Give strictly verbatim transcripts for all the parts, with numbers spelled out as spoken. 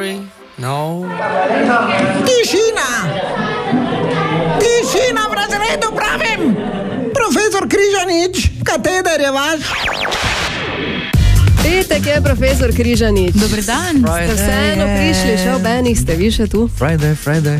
sorry, no. Tišina! Tišina v razredu, pravim! Profesor Križanič, kateder je vaš? Petek je profesor Križanič. Dober dan. Ste vseeno prišli, še ob enih ste vi še tu. Friday, Friday.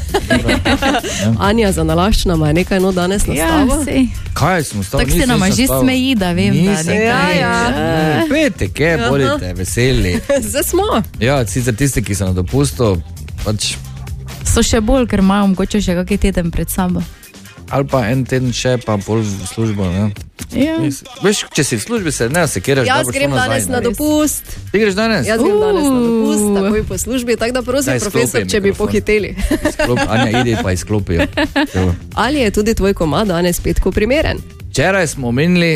Anja za nalašč nama je nekaj no danes nastavo. Ja, sej. Kaj smo stali? Tako se nama že smeji, da vem, da Nisem. nekaj. Ja, ja. Petek je, bodite veseli. Zdaj smo. Ja, sicer tisti, ki so na dopustu, pač, So še bolj, ker imajo mogoče še kakšen teden pred sabo. ali pa en teden še, pa pol v službo, ne. Ja. Veš, če si v službi, se ne sekiraš, da Jaz boš grem šel nazaj, danes na ne. dopust. Ti greš danes? Jaz grem danes na dopust, Uh. takoj po službi, tako da prosim, Daj, profesor, izklopi če bi mikrofon. pohiteli. Sklop, Anja, idi pa izklopi. Jo. Ali je tudi tvoj komad danes petko primeren? Včeraj smo omenili,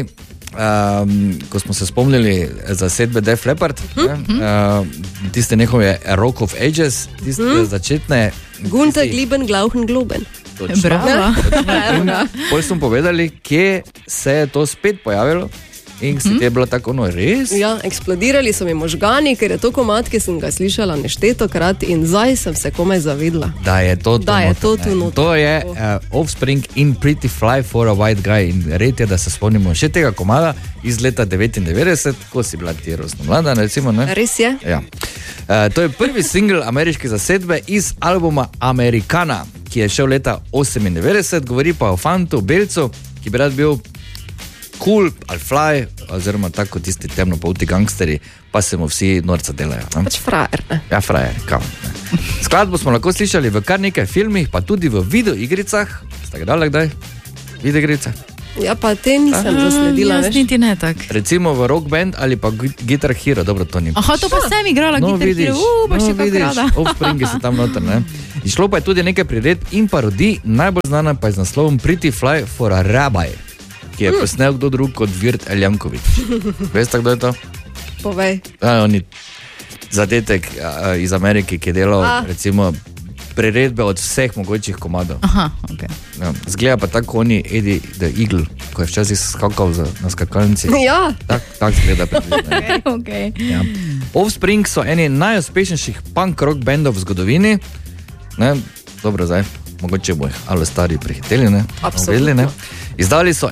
um, ko smo se spomnili zasedbe Def Leppard, ne, uh, tiste njihove Rock of Ages, tiste Mhm. začetne. Gunter tisti- Gliben, Glauchen, Globen. Točno. Bravo. Pol smo povedali, kje se je to spet pojavilo in si ti je bilo tako, no res? Ja, eksplodirali so mi možgani, ker je to komad, ki sem ga slišala neštetokrat in zdaj sem se komaj zavedla. Da je to tu Da je noter, to ne. tu noter. To je uh, Offspring in Pretty Fly for a White Guy in red je, da se spomnimo še tega komada iz leta devetindevetdeset, ko si bila ti rosno mlada, recimo, ne? Res je? Ja. Uh, to je prvi singl ameriške zasedbe iz albuma Americana, ki je šel leta osemindevetdeset, govori pa o fantu, belcu, ki bi rad bil cool ali fly, oziroma tako kot tisti temnopolti gangsteri, pa se mu vsi norca delajo. Ne? Pač frajer, ne? Ja, frajer, kam. Ne? Skladbo smo lahko slišali v kar nekaj filmih, pa tudi v videoigricah. Ste ga dali kdaj? Videoigrice? Ja, pa te nisem zasledila, Jaz veš? niti ne tak. Recimo v Rock Band ali pa Guitar Hero, dobro, to ni. Aha, to pa sem igrala, No, Guitar vidiš, Hero, uh, pa no, še kako vidiš, rada. Offspringi so tam noter, ne. In šlo pa je tudi nekaj priredb in parodij, najbolj znana pa je z naslovom Pretty Fly for a Rabbi, ki je Mm. posnel kdo drug kot Virt Eljanković. Veste, kdo je to? Povej. Ja, on je zadetek a, iz Amerike, ki je delal, A. recimo, priredbe od vseh mogočih komadov. Aha, ok. Ja, zgleda pa tako oni Eddie the Eagle, ko je včasih skakal za, na skakalnici. Ja, Tak, tak zgleda približno. Ok. Ja. Offspring so eni najuspešnejših punk rock bendov v zgodovini. Ne? Dobro, zdaj, mogoče bo jih ali stari prehiteli, ne? Absolutno. Vedeli, ne? Izdali so